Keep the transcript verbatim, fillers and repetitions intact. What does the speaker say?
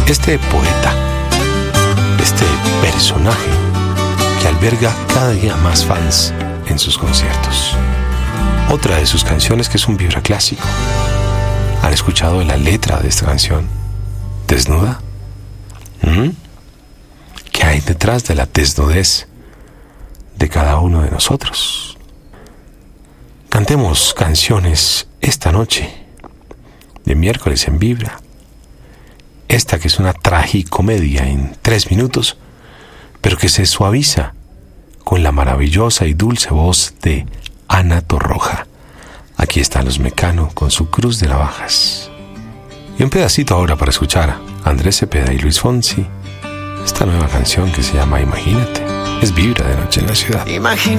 Este poeta, este personaje que alberga cada día más fans en sus conciertos. Otra de sus canciones que es un vibraclásico. ¿Han escuchado la letra de esta canción? ¿Desnuda? ¿Mm? ¿Qué hay detrás de la desnudez de cada uno de nosotros? Cantemos canciones esta noche de miércoles en Vibra. Esta que es una tragicomedia en tres minutos, pero que se suaviza con la maravillosa y dulce voz de Ana Torroja. Aquí están los Mecano con su Cruz de Navajas. Y un pedacito ahora para escuchar a Andrés Cepeda y Luis Fonsi. Esta nueva canción que se llama Imagínate. Es Vibra de Noche en la Ciudad. Imagínate.